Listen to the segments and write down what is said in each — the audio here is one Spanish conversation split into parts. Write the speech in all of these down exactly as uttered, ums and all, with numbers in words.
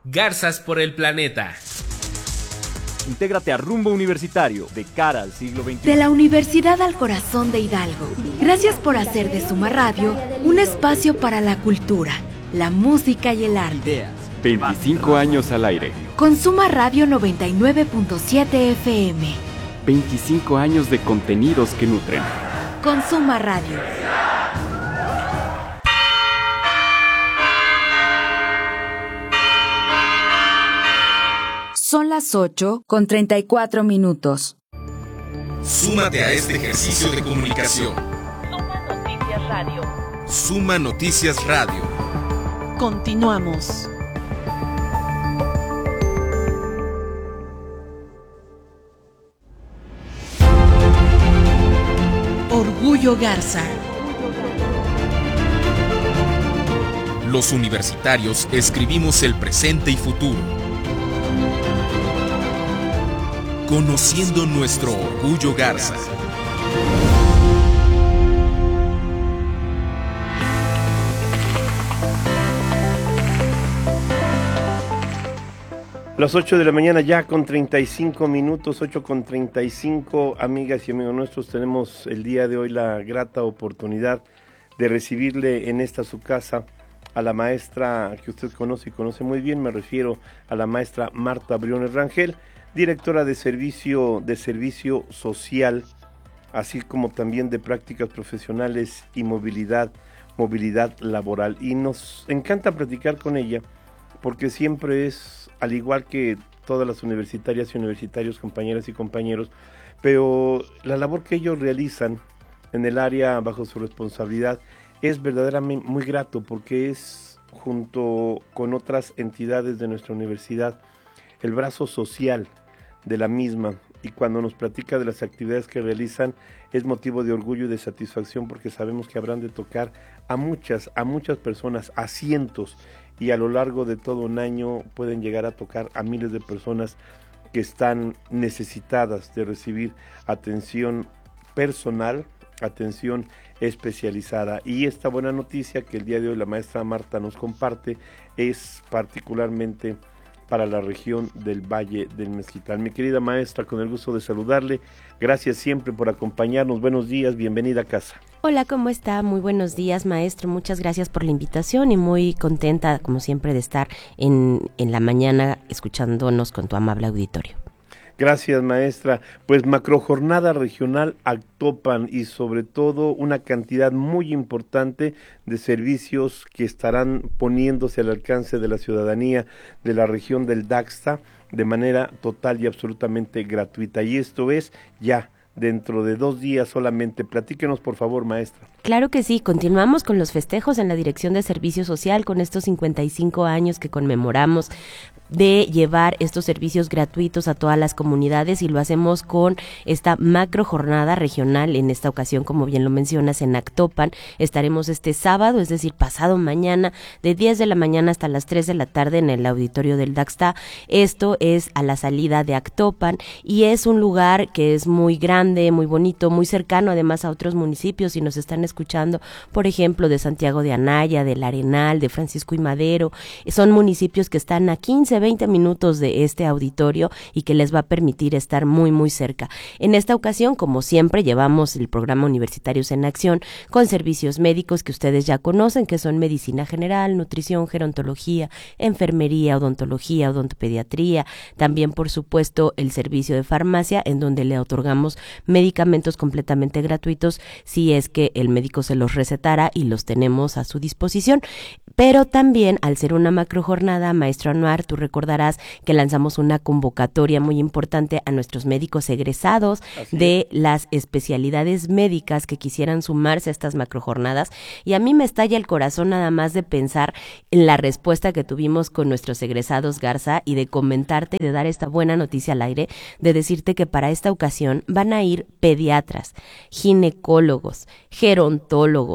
Garzas por el planeta. Intégrate a Rumbo Universitario, de cara al siglo veintiuno. De la Universidad al Corazón de Hidalgo. Gracias por hacer de Suma Radio un espacio para la cultura, la música y el arte. Ideas. veinticinco años al aire. Con Suma Radio noventa y nueve punto siete F M. veinticinco años de contenidos que nutren. Con Suma Radio. Son las ocho con treinta y cuatro minutos. Súmate a este ejercicio de comunicación. Suma Noticias Radio. Suma Noticias Radio. Continuamos. Orgullo Garza. Los universitarios escribimos el presente y futuro. Conociendo nuestro orgullo Garza. Las ocho de la mañana ya con treinta y cinco minutos, ocho con treinta y cinco, amigas y amigos nuestros, tenemos el día de hoy la grata oportunidad de recibirle en esta su casa a la maestra que usted conoce y conoce muy bien, me refiero a la maestra Marta Briones Rangel, directora de servicio de servicio social, así como también de prácticas profesionales y movilidad, movilidad laboral. Y nos encanta platicar con ella porque siempre es, al igual que todas las universitarias y universitarios, compañeras y compañeros, pero la labor que ellos realizan en el área bajo su responsabilidad es verdaderamente muy grato porque es, junto con otras entidades de nuestra universidad, el brazo social de la misma, y cuando nos platica de las actividades que realizan es motivo de orgullo y de satisfacción porque sabemos que habrán de tocar a muchas, a muchas personas, a cientos, y a lo largo de todo un año pueden llegar a tocar a miles de personas que están necesitadas de recibir atención personal, atención especializada. Y esta buena noticia que el día de hoy la maestra Marta nos comparte es particularmente para la región del Valle del Mezquital. Mi querida maestra, con el gusto de saludarle, gracias siempre por acompañarnos, buenos días, bienvenida a casa. Hola, ¿cómo está? Muy buenos días, maestro, muchas gracias por la invitación y muy contenta, como siempre, de estar en, en la mañana escuchándonos con tu amable auditorio. Gracias, maestra. Pues macrojornada regional Actopan y sobre todo una cantidad muy importante de servicios que estarán poniéndose al alcance de la ciudadanía de la región del Daxta de manera total y absolutamente gratuita. Y esto es ya dentro de dos días solamente. Platíquenos, por favor, maestra. Claro que sí, continuamos con los festejos en la Dirección de Servicio Social con estos cincuenta y cinco años que conmemoramos de llevar estos servicios gratuitos a todas las comunidades y lo hacemos con esta macro jornada regional. En esta ocasión, como bien lo mencionas, en Actopan estaremos este sábado, es decir, pasado mañana, de diez de la mañana hasta las tres de la tarde en el auditorio del Daxta. Esto es a la salida de Actopan y es un lugar que es muy grande, muy bonito, muy cercano además a otros municipios. Si nos están escuchando, por ejemplo, de Santiago de Anaya, del Arenal, de Francisco y Madero, son municipios que están a quince, veinte minutos de este auditorio y que les va a permitir estar muy muy cerca. En esta ocasión, como siempre, llevamos el programa Universitarios en Acción con servicios médicos que ustedes ya conocen, que son medicina general, nutrición, gerontología, enfermería, odontología, odontopediatría, también por supuesto el servicio de farmacia en donde le otorgamos medicamentos completamente gratuitos si es que el médico se los recetara y los tenemos a su disposición. Pero también, al ser una macro jornada, maestro Anuar, tú recordarás que lanzamos una convocatoria muy importante a nuestros médicos egresados Así de es. las especialidades médicas que quisieran sumarse a estas macro jornadas. Y a mí me estalla el corazón nada más de pensar en la respuesta que tuvimos con nuestros egresados, Garza, y de comentarte y de dar esta buena noticia al aire, de decirte que para esta ocasión van a ir pediatras, ginecólogos, gerontólogos,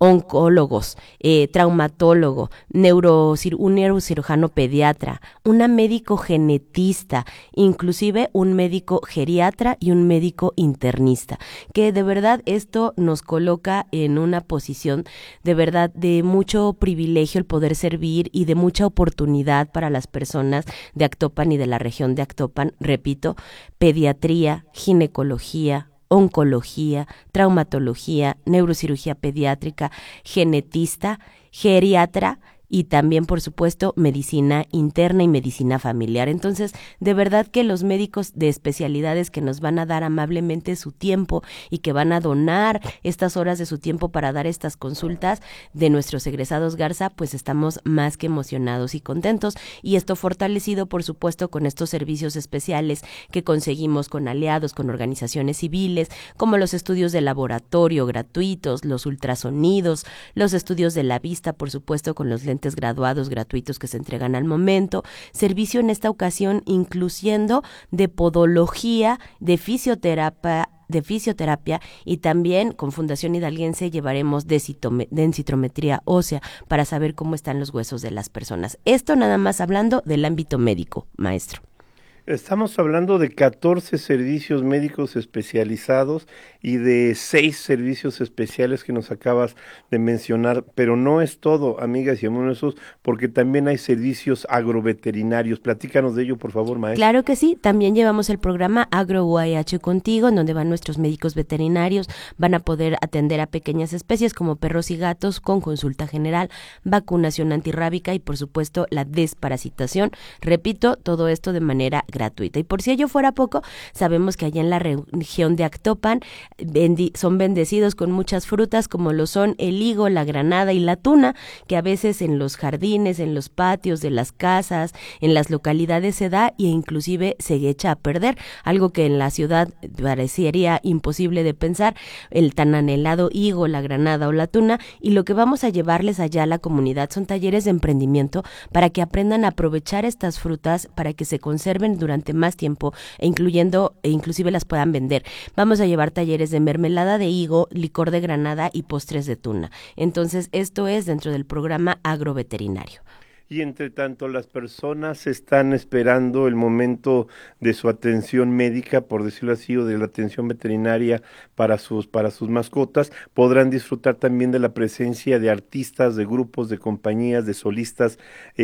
oncólogos, eh, traumatólogo, neurocir- un neurocirujano pediatra, una médico genetista, inclusive un médico geriatra y un médico internista, que de verdad esto nos coloca en una posición de verdad de mucho privilegio el poder servir y de mucha oportunidad para las personas de Actopan y de la región de Actopan. Repito, pediatría, ginecología, oncología, traumatología, neurocirugía pediátrica, genetista, geriatra y también, por supuesto, medicina interna y medicina familiar. Entonces, de verdad que los médicos de especialidades que nos van a dar amablemente su tiempo y que van a donar estas horas de su tiempo para dar estas consultas de nuestros egresados Garza, pues estamos más que emocionados y contentos. Y esto fortalecido, por supuesto, con estos servicios especiales que conseguimos con aliados, con organizaciones civiles, como los estudios de laboratorio gratuitos, los ultrasonidos, los estudios de la vista, por supuesto, con los lentes graduados gratuitos que se entregan al momento, servicio en esta ocasión incluyendo de podología, de fisioterapia, de fisioterapia y también con Fundación Hidalguense llevaremos densitome- densitometría ósea para saber cómo están los huesos de las personas. Esto nada más hablando del ámbito médico, maestro. Estamos hablando de catorce servicios médicos especializados y de seis servicios especiales que nos acabas de mencionar, pero no es todo, amigas y amigos, porque también hay servicios agroveterinarios. Platícanos de ello, por favor, maestra. Claro que sí, también llevamos el programa Agro U A H Contigo, en donde van nuestros médicos veterinarios, van a poder atender a pequeñas especies como perros y gatos con consulta general, vacunación antirrábica y, por supuesto, la desparasitación. Repito, todo esto de manera gratuita. Y por si ello fuera poco, sabemos que allá en la región de Actopan bendi- son bendecidos con muchas frutas como lo son el higo, la granada y la tuna, que a veces en los jardines, en los patios de las casas, en las localidades se da e inclusive se echa a perder, algo que en la ciudad parecería imposible de pensar, el tan anhelado higo, la granada o la tuna, y lo que vamos a llevarles allá a la comunidad son talleres de emprendimiento para que aprendan a aprovechar estas frutas para que se conserven durante más tiempo e incluyendo e inclusive las puedan vender. Vamos a llevar talleres de mermelada de higo, licor de granada y postres de tuna. Entonces, esto es dentro del programa agroveterinario. Y entre tanto, las personas están esperando el momento de su atención médica, por decirlo así, o de la atención veterinaria para sus para sus mascotas. Podrán disfrutar también de la presencia de artistas, de grupos, de compañías, de solistas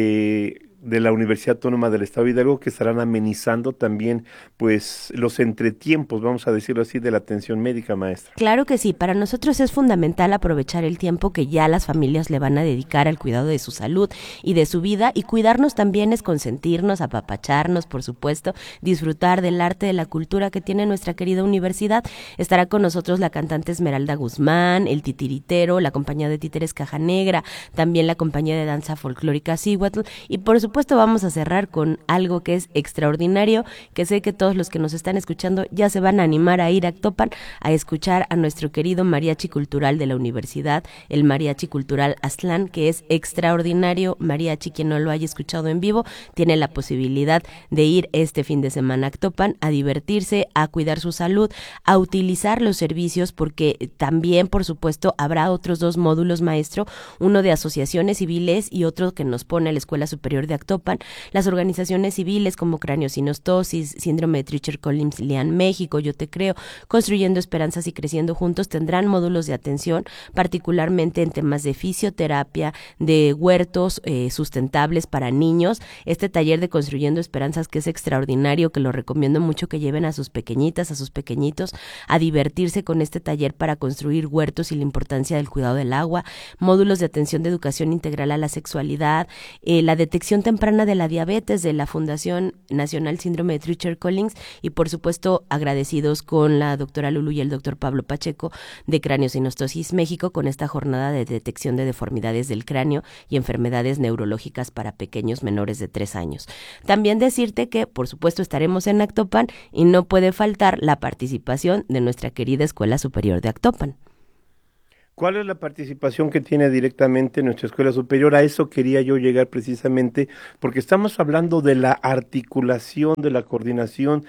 eh, de la Universidad Autónoma del Estado de Hidalgo, que estarán amenizando también pues los entretiempos, vamos a decirlo así, de la atención médica, maestra. Claro que sí, para nosotros es fundamental aprovechar el tiempo que ya las familias le van a dedicar al cuidado de su salud y de su vida, y cuidarnos también es consentirnos, apapacharnos, por supuesto, disfrutar del arte, de la cultura que tiene nuestra querida universidad. Estará con nosotros la cantante Esmeralda Guzmán, el titiritero, la compañía de títeres Caja Negra, también la compañía de danza folclórica Cihuatl, y por supuesto supuesto vamos a cerrar con algo que es extraordinario, que sé que todos los que nos están escuchando ya se van a animar a ir a Actopan a escuchar a nuestro querido mariachi cultural de la universidad, el Mariachi Cultural Aztlán, que es extraordinario mariachi. Quien no lo haya escuchado en vivo tiene la posibilidad de ir este fin de semana a Actopan a divertirse, a cuidar su salud, a utilizar los servicios, porque también por supuesto habrá otros dos módulos, maestro, uno de asociaciones civiles y otro que nos pone la Escuela Superior de Actopan. Las organizaciones civiles como Craneosinostosis, Síndrome de Treacher-Collins-Lean México, Yo Te Creo, Construyendo Esperanzas y Creciendo Juntos tendrán módulos de atención, particularmente en temas de fisioterapia, de huertos eh, sustentables para niños. Este taller de Construyendo Esperanzas, que es extraordinario, que lo recomiendo mucho que lleven a sus pequeñitas, a sus pequeñitos, a divertirse con este taller para construir huertos y la importancia del cuidado del agua, módulos de atención de educación integral a la sexualidad, eh, la detección temprana de la diabetes de la Fundación Nacional Síndrome de Treacher-Collins, y por supuesto agradecidos con la doctora Lulu y el doctor Pablo Pacheco de Craneosinostosis México con esta jornada de detección de deformidades del cráneo y enfermedades neurológicas para pequeños menores de tres años. También decirte que por supuesto estaremos en Actopan y no puede faltar la participación de nuestra querida Escuela Superior de Actopan. ¿Cuál es la participación que tiene directamente nuestra Escuela Superior? A eso quería yo llegar precisamente, porque estamos hablando de la articulación, de la coordinación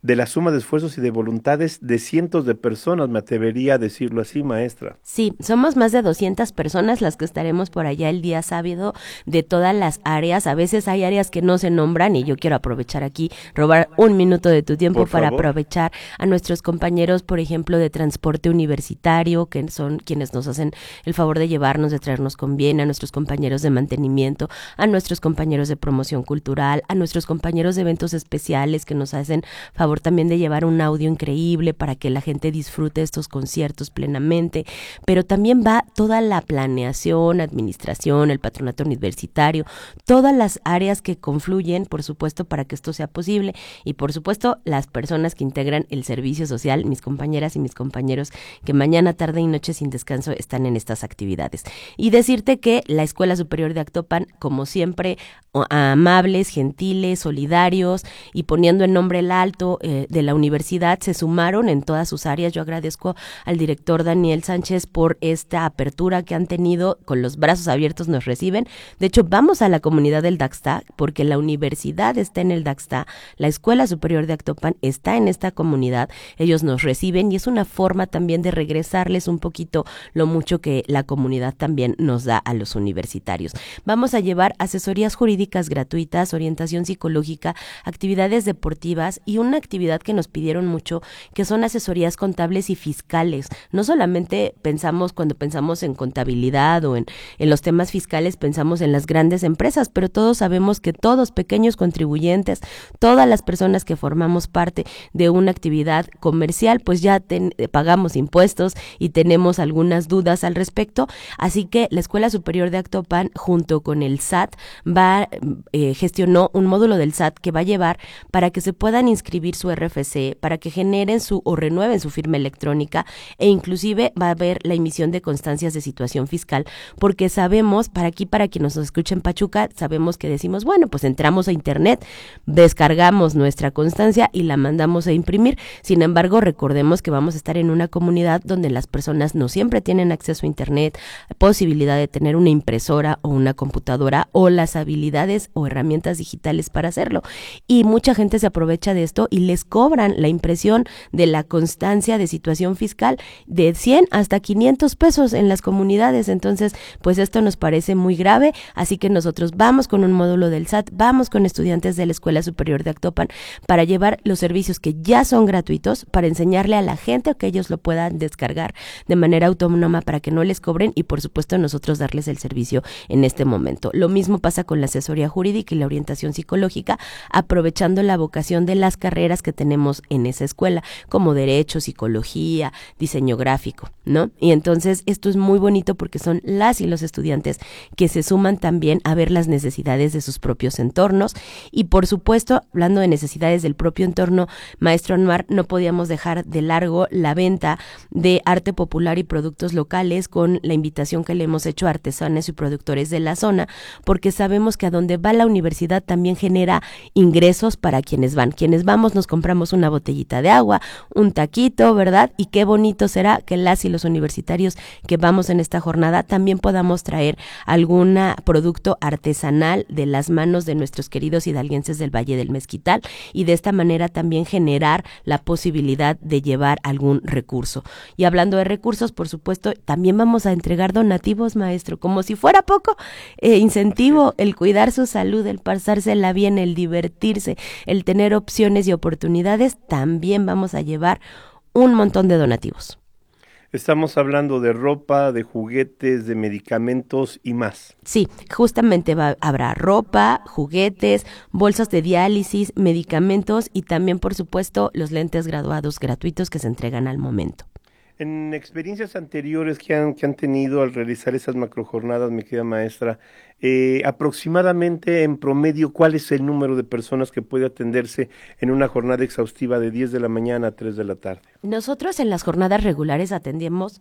de la suma de esfuerzos y de voluntades de cientos de personas, me atrevería a decirlo así, maestra. Sí, somos más de doscientas personas las que estaremos por allá el día sábado de todas las áreas. A veces hay áreas que no se nombran y yo quiero aprovechar aquí, robar un minuto de tu tiempo Por para favor. aprovechar a nuestros compañeros, por ejemplo, de transporte universitario, que son quienes nos hacen el favor de llevarnos, de traernos con bien, a nuestros compañeros de mantenimiento, a nuestros compañeros de promoción cultural, a nuestros compañeros de eventos especiales que nos hacen favor también de llevar un audio increíble para que la gente disfrute estos conciertos plenamente, pero también va toda la planeación, administración, el patronato universitario, todas las áreas que confluyen, por supuesto, para que esto sea posible, y por supuesto las personas que integran el servicio social, mis compañeras y mis compañeros que mañana, tarde y noche sin descanso están en estas actividades. Y decirte que la Escuela Superior de Actopan, como siempre, amables, gentiles, solidarios y poniendo en nombre el alto eh, de la universidad, se sumaron en todas sus áreas. Yo agradezco al director Daniel Sánchez por esta apertura que han tenido, con los brazos abiertos nos reciben. De hecho, vamos a la comunidad del Daxta porque la universidad está en el Daxta, la Escuela Superior de Actopan está en esta comunidad, ellos nos reciben y es una forma también de regresarles un poquito lo mucho que la comunidad también nos da a los universitarios. Vamos a llevar asesorías jurídicas gratuitas, orientación psicológica, actividades deportivas y una actividad que nos pidieron mucho, que son asesorías contables y fiscales. No solamente pensamos, cuando pensamos en contabilidad o en, en los temas fiscales, pensamos en las grandes empresas, pero todos sabemos que todos, pequeños contribuyentes, todas las personas que formamos parte de una actividad comercial, pues ya ten, pagamos impuestos y tenemos algunas dudas al respecto. Así que la Escuela Superior de Actopan, junto con el S A T, va Eh, gestionó un módulo del S A T que va a llevar para que se puedan inscribir su R F C, para que generen su o renueven su firma electrónica e inclusive va a haber la emisión de constancias de situación fiscal, porque sabemos, para aquí, para quienes nos escuchen Pachuca, sabemos que decimos, bueno, pues entramos a internet, descargamos nuestra constancia y la mandamos a imprimir. Sin embargo, recordemos que vamos a estar en una comunidad donde las personas no siempre tienen acceso a internet, posibilidad de tener una impresora o una computadora o las habilidades o herramientas digitales para hacerlo, y mucha gente se aprovecha de esto y les cobran la impresión de la constancia de situación fiscal de cien hasta quinientos pesos en las comunidades. Entonces, pues esto nos parece muy grave, así que nosotros vamos con un módulo del S A T, vamos con estudiantes de la Escuela Superior de Actopan para llevar los servicios que ya son gratuitos, para enseñarle a la gente que ellos lo puedan descargar de manera autónoma para que no les cobren, y por supuesto nosotros darles el servicio en este momento. Lo mismo pasa con la asesoría jurídica y la orientación psicológica, aprovechando la vocación de las carreras que tenemos en esa escuela, como derecho, psicología, diseño gráfico, ¿no? Y entonces esto es muy bonito porque son las y los estudiantes que se suman también a ver las necesidades de sus propios entornos. Y por supuesto, hablando de necesidades del propio entorno, maestro Anwar, no podíamos dejar de largo la venta de arte popular y productos locales, con la invitación que le hemos hecho a artesanos y productores de la zona, porque sabemos que a donde va la universidad también genera ingresos para quienes van. Quienes vamos nos compramos una botellita de agua, un taquito, ¿verdad? Y qué bonito será que las y los universitarios que vamos en esta jornada también podamos traer algún producto artesanal de las manos de nuestros queridos hidalguenses del Valle del Mezquital, y de esta manera también generar la posibilidad de llevar algún recurso. Y hablando de recursos, por supuesto, también vamos a entregar donativos, maestro, como si fuera poco, eh, incentivo, el cuidar su salud, el pasársela bien, el divertirse, el tener opciones y oportunidades. También vamos a llevar un montón de donativos. Estamos hablando de ropa, de juguetes, de medicamentos y más. Sí, justamente va, habrá ropa, juguetes, bolsas de diálisis, medicamentos y también, por supuesto, los lentes graduados gratuitos que se entregan al momento. En experiencias anteriores que han, que han tenido al realizar esas macrojornadas, mi querida maestra, eh, aproximadamente en promedio, ¿cuál es el número de personas que puede atenderse en una jornada exhaustiva de diez de la mañana a tres de la tarde? Nosotros en las jornadas regulares atendemos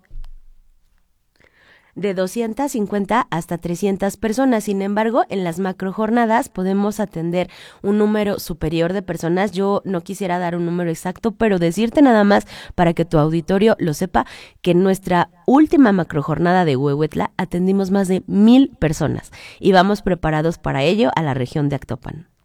de doscientas cincuenta hasta trescientas personas. Sin embargo, en las macrojornadas podemos atender un número superior de personas. Yo no quisiera dar un número exacto, pero decirte nada más para que tu auditorio lo sepa, que en nuestra última macrojornada de Huehuetla atendimos más de mil personas y vamos preparados para ello a la región de Actopan.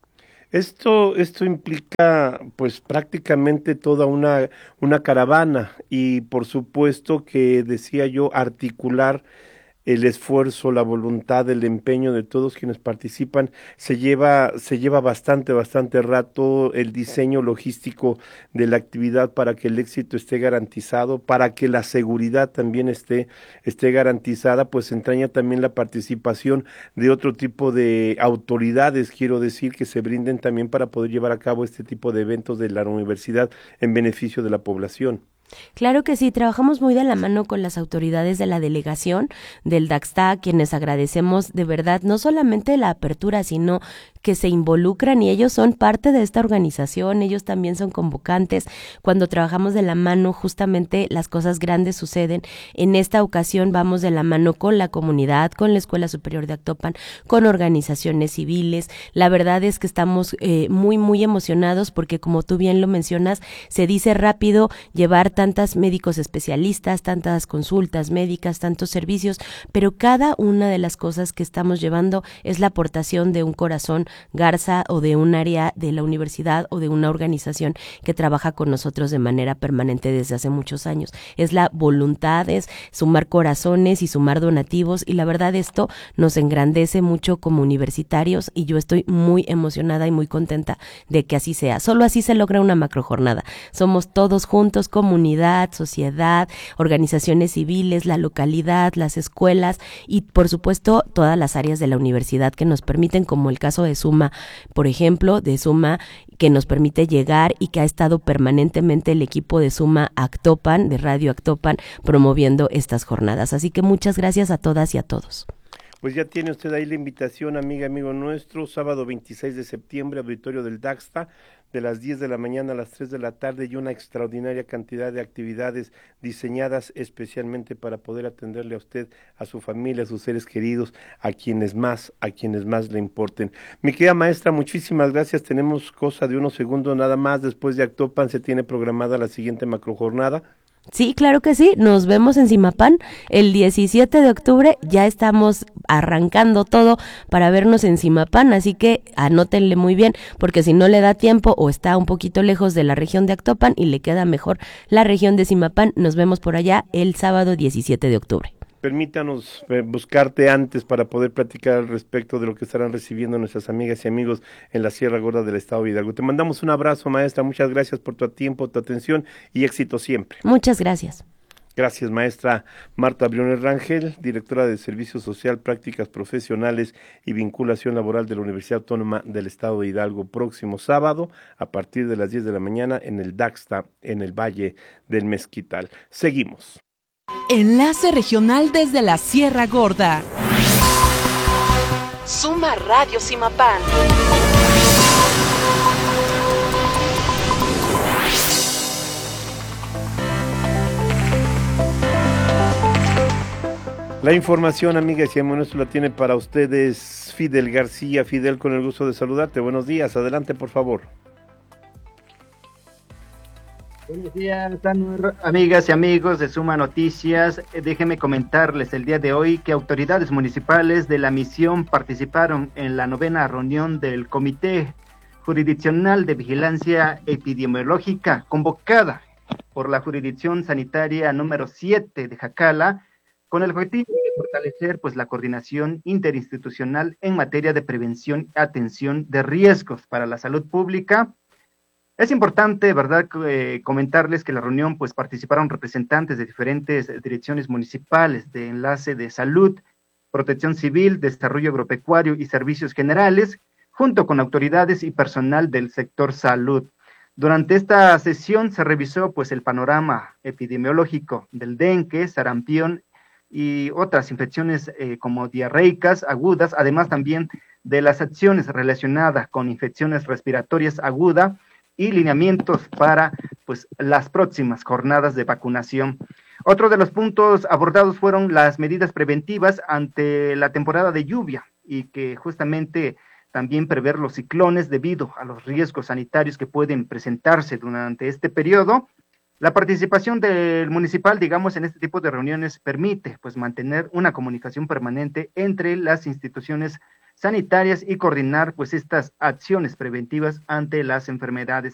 Esto, esto implica pues prácticamente toda una, una caravana y por supuesto que decía yo articular el esfuerzo, la voluntad, el empeño de todos quienes participan. Se lleva, se lleva bastante, bastante rato el diseño logístico de la actividad para que el éxito esté garantizado, para que la seguridad también esté, esté garantizada, pues entraña también la participación de otro tipo de autoridades, quiero decir, que se brinden también para poder llevar a cabo este tipo de eventos de la universidad en beneficio de la población. Claro que sí, trabajamos muy de la mano con las autoridades de la delegación del Daxta, quienes agradecemos de verdad no solamente la apertura, sino que se involucran y ellos son parte de esta organización, ellos también son convocantes. Cuando trabajamos de la mano, justamente las cosas grandes suceden. En esta ocasión vamos de la mano con la comunidad, con la Escuela Superior de Actopan, con organizaciones civiles. La verdad es que estamos eh, muy, muy emocionados porque, como tú bien lo mencionas, se dice rápido llevar tantas médicos especialistas, tantas consultas médicas, tantos servicios, pero cada una de las cosas que estamos llevando es la aportación de un corazón Garza o de un área de la universidad o de una organización que trabaja con nosotros de manera permanente desde hace muchos años. Es la voluntad, es sumar corazones y sumar donativos, y la verdad esto nos engrandece mucho como universitarios y yo estoy muy emocionada y muy contenta de que así sea. Solo así se logra una macrojornada. Somos todos juntos, comunidad, sociedad, organizaciones civiles, la localidad, las escuelas y por supuesto todas las áreas de la universidad que nos permiten, como el caso de Suma, por ejemplo, de Suma, que nos permite llegar y que ha estado permanentemente el equipo de Suma Actopan, de Radio Actopan, promoviendo estas jornadas. Así que muchas gracias a todas y a todos. Pues ya tiene usted ahí la invitación, amiga, amigo nuestro, sábado veintiséis de septiembre, auditorio del Daxta, de las diez de la mañana a las tres de la tarde, y una extraordinaria cantidad de actividades diseñadas especialmente para poder atenderle a usted, a su familia, a sus seres queridos, a quienes más, a quienes más le importen. Mi querida maestra, muchísimas gracias. Tenemos cosa de unos segundos nada más. Después de Actopan se tiene programada la siguiente macrojornada. Sí, claro que sí, nos vemos en Zimapán el diecisiete de octubre, ya estamos arrancando todo para vernos en Zimapán, así que anótenle muy bien, porque si no le da tiempo o está un poquito lejos de la región de Actopan y le queda mejor la región de Zimapán, nos vemos por allá el sábado diecisiete de octubre. Permítanos eh, buscarte antes para poder platicar al respecto de lo que estarán recibiendo nuestras amigas y amigos en la Sierra Gorda del Estado de Hidalgo. Te mandamos un abrazo, maestra, muchas gracias por tu tiempo, tu atención y éxito siempre. Muchas gracias. Gracias, maestra Marta Briones Rangel, directora de Servicio Social, Prácticas Profesionales y Vinculación Laboral de la Universidad Autónoma del Estado de Hidalgo. Próximo sábado, a partir de las diez de la mañana, en el Daxta, en el Valle del Mezquital. Seguimos. Enlace regional desde la Sierra Gorda. Suma Radio Zimapán. La información, amigas y amigos, la tiene para ustedes Fidel García. Fidel, con el gusto de saludarte. Buenos días, adelante por favor. Buenos días, amigas y amigos de Suma Noticias. Déjenme comentarles el día de hoy que autoridades municipales de la misión participaron en la novena reunión del Comité Jurisdiccional de Vigilancia Epidemiológica, convocada por la Jurisdicción Sanitaria número siete de Jacala, con el objetivo de fortalecer pues la coordinación interinstitucional en materia de prevención y atención de riesgos para la salud pública. Es importante, ¿verdad?, eh, comentarles que en la reunión pues participaron representantes de diferentes direcciones municipales de enlace de salud, protección civil, desarrollo agropecuario y servicios generales, junto con autoridades y personal del sector salud. Durante esta sesión se revisó pues el panorama epidemiológico del dengue, sarampión y otras infecciones eh, como diarreicas agudas, además también de las acciones relacionadas con infecciones respiratorias agudas y lineamientos para pues las próximas jornadas de vacunación. Otro de los puntos abordados fueron las medidas preventivas ante la temporada de lluvia y que justamente también prever los ciclones debido a los riesgos sanitarios que pueden presentarse durante este periodo. La participación del municipal, digamos, en este tipo de reuniones permite pues mantener una comunicación permanente entre las instituciones sanitarias y coordinar pues estas acciones preventivas ante las enfermedades